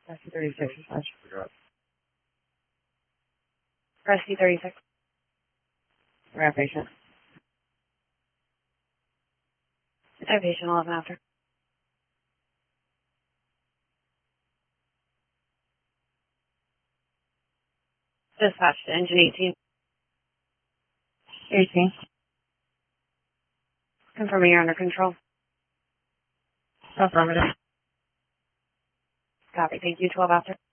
Rescue 36 dispatch. Rescue 36. We have patient. I have patient 11 after. Dispatch to engine 18. 18. Confirming you're under control. Affirmative. Copy. Thank you. 12 after.